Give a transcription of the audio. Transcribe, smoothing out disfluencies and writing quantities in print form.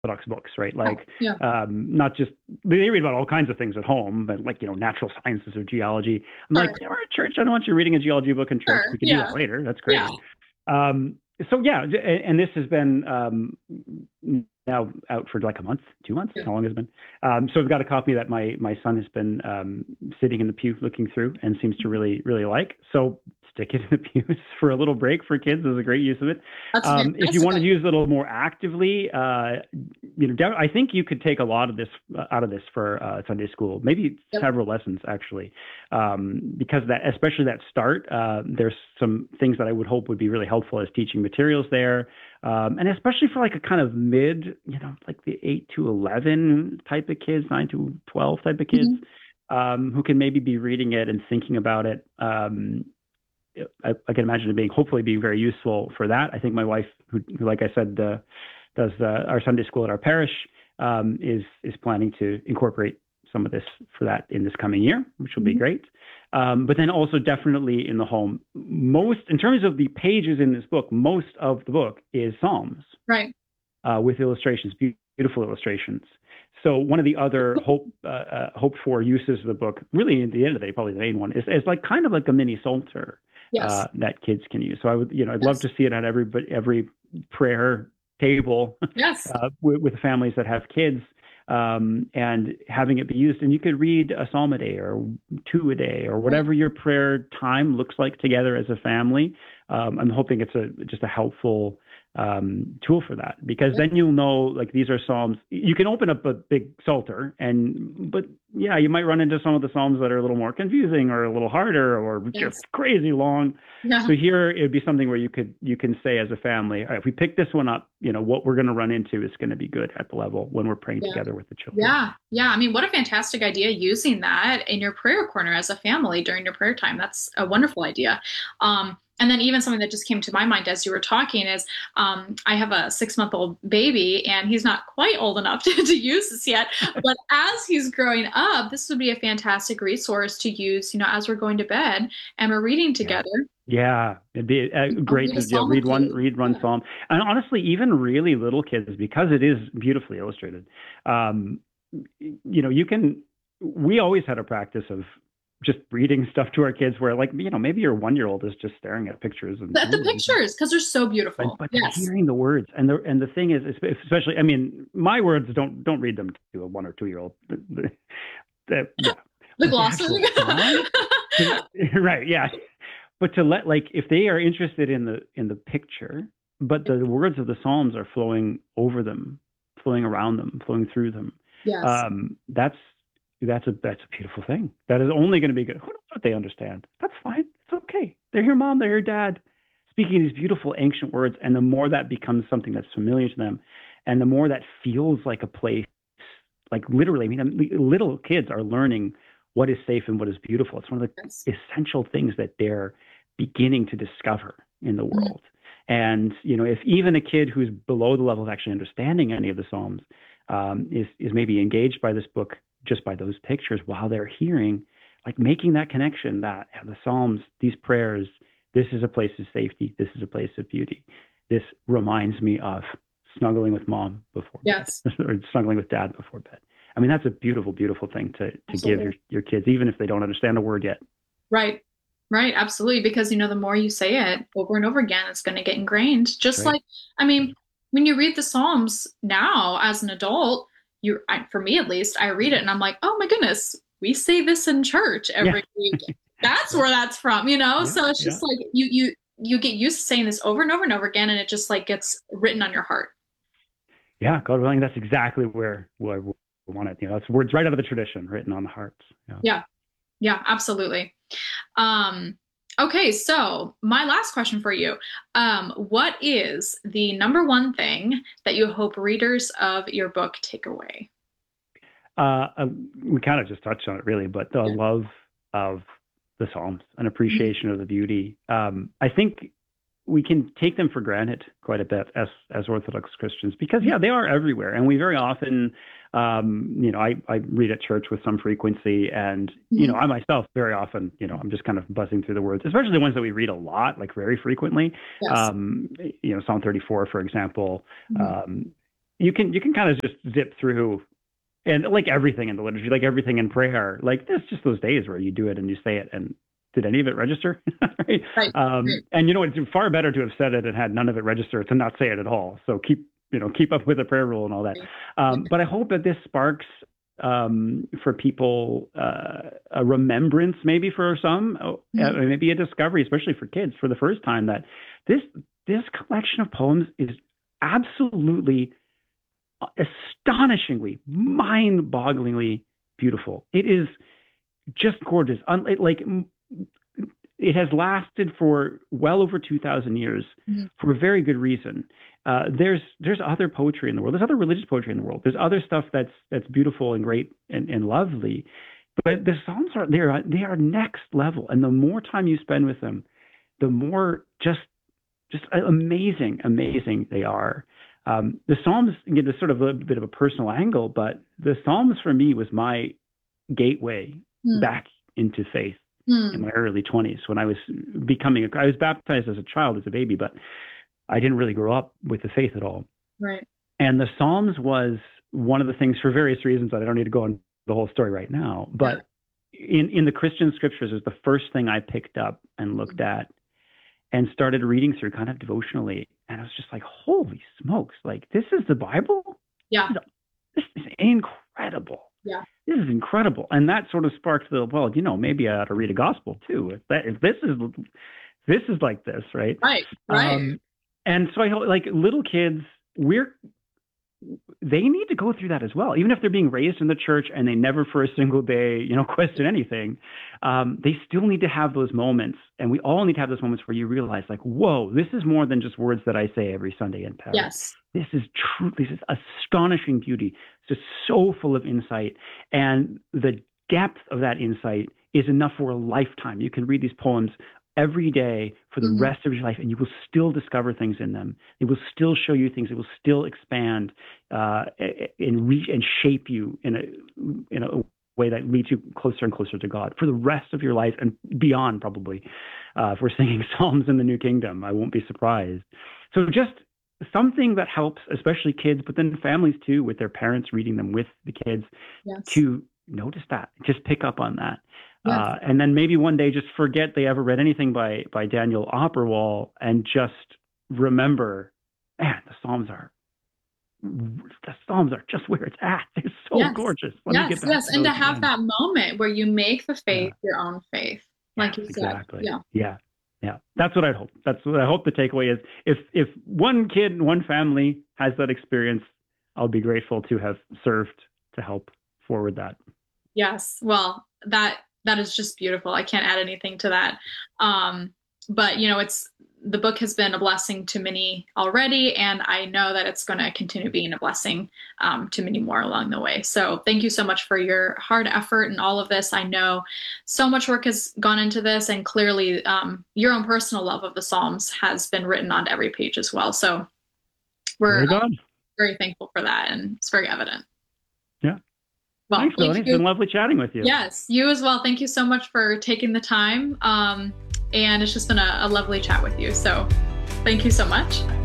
Orthodox books, right? Yeah. Like, Yeah. not just they read about all kinds of things at home, but like natural sciences or geology. I'm like, Sure. we're at church. I don't want you reading a geology book in church. Sure. We can do that Yeah. later. That's Yeah. great. So yeah, and this has been now out for like a month, 2 months. Yeah. How long has it been? So I've got a copy that my son has been sitting in the pew looking through and seems to really like. So stick it in the pews for a little break for kids is a great use of it. That's a If you fantastic want to idea. use it a little more actively, I think you could take a lot of this out of this for Sunday school, maybe Yep. several lessons actually, because that, especially that start, there's some things that I would hope would be really helpful as teaching materials there, and especially for like a kind of mid, like the 8 to 11 type of kids, 9 to 12 type of kids, Mhm. who can maybe be reading it and thinking about it. I can imagine it being hopefully being very useful for that. I think my wife, who like I said, does our Sunday school at our parish, is planning to incorporate some of this for that in this coming year, which will be Mhm. great. But then also definitely in the home, most in terms of the pages in this book, most of the book is Psalms Right. with illustrations, beautiful illustrations. So one of the other hoped for uses of the book, really at the end of the day, probably the main one, is like kind of like a mini psalter Yes. that kids can use. So I'd love Yes. to see it at every prayer table Yes. with families that have kids, and having it be used. And you could read a psalm a day or two a day or Right. whatever your prayer time looks like together as a family. I'm hoping it's just a helpful tool for that, because Yep. then you'll know like these are psalms. You can open up a big psalter, but yeah, you might run into some of the psalms that are a little more confusing or a little harder or just Yes. crazy long. Yeah. So here it would be something where you can say as a family, all right, if we pick this one up, what we're going to run into is going to be good at the level when we're praying Yeah. together with the children. Yeah. Yeah. I mean, what a fantastic idea using that in your prayer corner as a family during your prayer time. That's a wonderful idea. And then even something that just came to my mind as you were talking is I have a 6-month-old baby and he's not quite old enough to use this yet. But as he's growing up, this would be a fantastic resource to use, as we're going to bed and we're reading Yeah. together. Yeah, it'd be I'll great read a to psalm with read one you. psalm, and honestly, even really little kids, because it is beautifully illustrated. Um, you can. We always had a practice of just reading stuff to our kids, where like maybe your 1 year old is just staring at pictures and The pictures, because they're so but beautiful. they're Yes. hearing the words, and the thing is, especially, I mean, my words don't read them to a 1 or 2 year old. Yeah, The but the glossary. actual psalm, right? Yeah, but to let like if they are interested in the picture, but the words of the psalms are flowing over them, flowing around them, flowing through them. Yes. That's a beautiful thing. That is only going to be good. Who knows what they understand? That's fine. It's okay. They're your mom. They're your dad, speaking these beautiful ancient words. And the more that becomes something that's familiar to them, and the more that feels like a place, like literally, I mean, little kids are learning what is safe and what is beautiful. It's one of Yes. the essential things that they're beginning to discover in the Mhm. world. And if even a kid who's below the level of actually understanding any of the Psalms, is maybe engaged by this book just by those pictures while they're hearing, like making that connection that the Psalms, these prayers, this is a place of safety, this is a place of beauty. This reminds me of snuggling with mom before bed Yes. or snuggling with dad before bed. I mean, that's a beautiful, beautiful thing to give Absolutely. your kids, even if they don't understand a word yet. Right. Right. Absolutely. Because, the more you say it over and over again, it's going to get ingrained. That's Just right. like, I mean, when you read the Psalms now as an adult, for me at least, I read it and I'm like, oh my goodness, we say this in church Yeah. every week. That's Yeah. where that's from. Yeah. So it's Yeah. just like you get used to saying this over and over and over again, and it just like gets written on your heart. Yeah. God willing, that's exactly where we want it. It's words right out of the tradition written on the hearts. Yeah. Yeah. Yeah, absolutely. Um, okay, so my last question for you. What is the number one thing that you hope readers of your book take away? Uh, uh, we kind of just touched on it really, but the Yeah. love of the Psalms, an Mhm. appreciation of the beauty. I think we can take them for granted quite a bit as Orthodox Christians, because yeah, they are everywhere, and we very often, I read at church with some frequency, and Mhm. I myself very often, I'm just kind of buzzing through the words, especially the ones that we read a lot, like very frequently. Yes. Um, Psalm 34, for example. Mhm. Um, you can kind of just zip through, and like everything in the liturgy, like everything in prayer, like there's just those days where you do it and you say it, and did any of it register? Right? Right. And it's far better to have said it and had none of it register to not say it at all. So keep up with the prayer rule and all that. But I hope that this sparks for people a remembrance, maybe for some, maybe a discovery, especially for kids, for the first time, that this collection of poems is absolutely, astonishingly, mind-bogglingly beautiful. It is just gorgeous. It has lasted for well over 2,000 years for a very good reason. There's other poetry in the world. There's other religious poetry in the world. There's other stuff that's beautiful and great and lovely. But the Psalms they are next level. And the more time you spend with them, the more just amazing they are. The Psalms get a sort of a bit of a personal angle, but the Psalms for me was my gateway back into faith in my early 20s, when I was I was baptized as a child, as a baby, but I didn't really grow up with the faith at all. Right. And the Psalms was one of the things, for various reasons that I don't need to go on the whole story right now, but in the Christian scriptures, it was the first thing I picked up and looked at and started reading through kind of devotionally. And I was just like, holy smokes, like this is the Bible? Yeah. This is incredible. Yeah. This is incredible. And that sort of sparked maybe I ought to read a gospel too. If this is like this, right? Right. And so I hope, like, little kids, they need to go through that as well. Even if they're being raised in the church and they never for a single day, question anything, they still need to have those moments. And we all need to have those moments where you realize, like, whoa, this is more than just words that I say every Sunday in parish. Yes. This is astonishing beauty. It's just so full of insight. And the depth of that insight is enough for a lifetime. You can read these poems every day for the rest of your life, and you will still discover things in them. It will still show you things. It will still expand and shape you in a way that leads you closer and closer to God for the rest of your life and beyond, probably. If we're singing Psalms in the New Kingdom, I won't be surprised. So just something that helps, especially kids, but then families too, with their parents reading them with the kids, to notice that, just pick up on that. Yes. And then maybe one day just forget they ever read anything by Daniel Opperwall and just remember, man, the Psalms are just where it's at. They're so gorgeous. Yes. And to have that moment where you make the faith your own faith, like you said. Exactly. Yeah. That's what I hope. That's what I hope the takeaway is. If one kid and one family has that experience, I'll be grateful to have served to help forward that. Yes. Well, that is just beautiful. I can't add anything to that. But the book has been a blessing to many already, and I know that it's going to continue being a blessing to many more along the way. So thank you so much for your hard effort and all of this. I know so much work has gone into this, and clearly your own personal love of the Psalms has been written on every page as well. So we're very thankful for that, and it's very evident. Yeah. Well, thanks, Melanie. It's been lovely chatting with you. Yes, you as well. Thank you so much for taking the time. And it's just been a lovely chat with you. So thank you so much.